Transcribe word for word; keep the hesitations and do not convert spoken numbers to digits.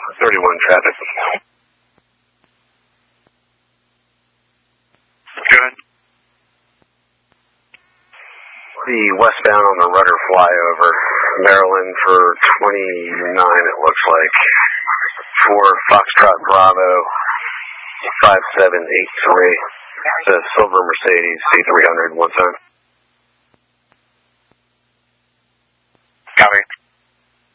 thirty-one traffic. Good. The westbound on the rudder flyover, Maryland for twenty-nine, it looks like. For Foxtrot Bravo, five seven eight three. The silver Mercedes C three hundred, one time. Copy.